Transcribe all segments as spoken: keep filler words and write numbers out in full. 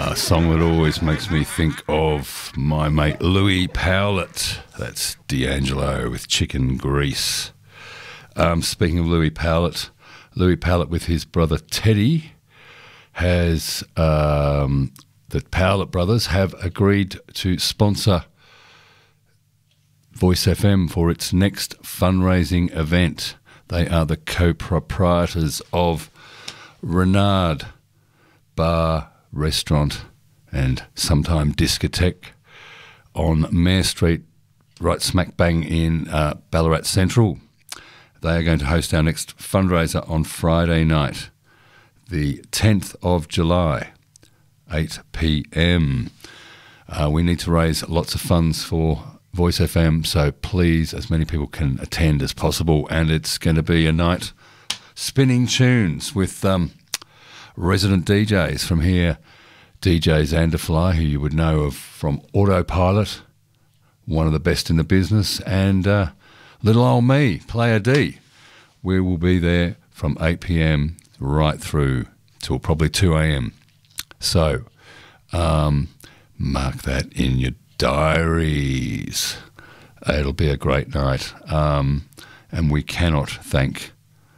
A song that always makes me think of my mate Louis Powlett. That's D'Angelo with Chicken Grease. Um, speaking of Louis Powlett, Louis Powlett with his brother Teddy has, um, the Powlett brothers have agreed to sponsor Voice F M for its next fundraising event. They are the co-proprietors of Renard Bar, Restaurant and sometime discotheque on Mare Street, right smack bang in uh, Ballarat Central. They are going to host our next fundraiser on Friday night, the tenth of July, eight p.m. Uh, we need to raise lots of funds for Voice F M, so please, as many people can attend as possible, and it's going to be a night spinning tunes with um, resident D Js from here, D J Xanderfly, who you would know of from Autopilot, one of the best in the business, and uh, little old me, Player D. We will be there from eight p.m. right through till probably two a.m. So um, mark that in your diaries. It'll be a great night, um, and we cannot thank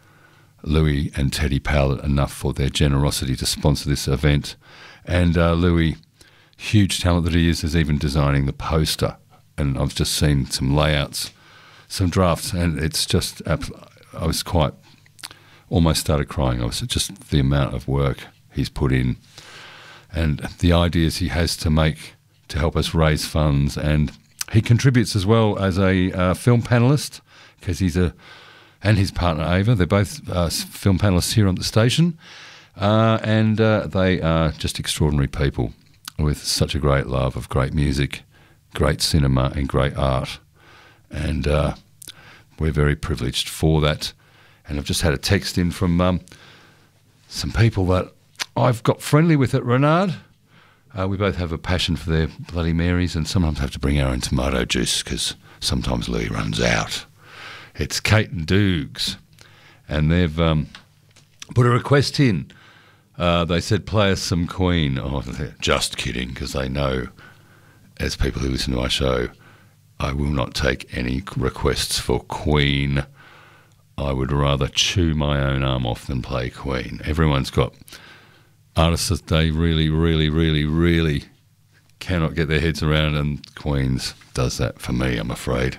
Louis and Teddy Powlett enough for their generosity to sponsor this event. And uh, Louis, huge talent that he is, is even designing the poster. And I've just seen some layouts, some drafts, and it's just, I was quite, almost started crying. I was just the amount of work he's put in and the ideas he has to make to help us raise funds. And he contributes as well as a uh, film panellist, because he's a, and his partner Ava, they're both uh, film panellists here on the station, uh, and uh, they are just extraordinary people with such a great love of great music, great cinema and great art, and uh, we're very privileged for that. And I've just had a text in from um, some people that I've got friendly with at Renard. Uh, we both have a passion for their Bloody Marys, and sometimes have to bring our own tomato juice because sometimes Louis runs out. It's Kate and Dukes, and they've um, put a request in. Uh, they said, play us some Queen. Oh, just kidding, because they know, as people who listen to my show, I will not take any requests for Queen. I would rather chew my own arm off than play Queen. Everyone's got artists that they really, really, really, really cannot get their heads around, and Queen's does that for me, I'm afraid.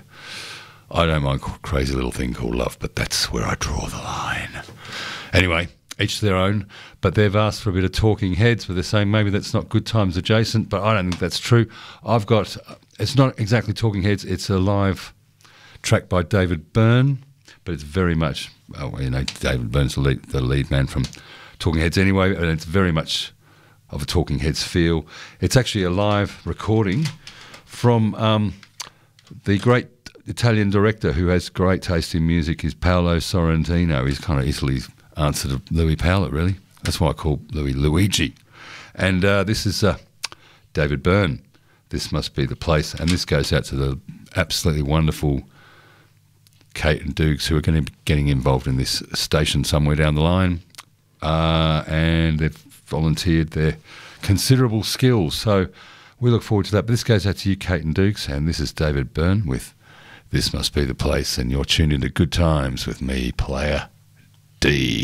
I don't mind a crazy little thing called love, but that's where I draw the line. Anyway, each their own, but they've asked for a bit of Talking Heads, but they're saying maybe that's not Good Times adjacent, but I don't think that's true. I've got, it's not exactly Talking Heads, it's a live track by David Byrne, but it's very much, well, you know, David Byrne's the lead, the lead man from Talking Heads anyway, and it's very much of a Talking Heads feel. It's actually a live recording from um, the great Italian director who has great taste in music is Paolo Sorrentino. He's kind of Italy's answer to Louis Powlett, really. That's why I call Louis Luigi. And uh, this is uh, David Byrne. This Must Be the Place. And this goes out to the absolutely wonderful Kate and Dukes, who are going to be getting involved in this station somewhere down the line. Uh, and they've volunteered their considerable skills. So we look forward to that. But this goes out to you, Kate and Dukes. And this is David Byrne with This Must Be the Place, and you're tuned into Good Times with me, Player D.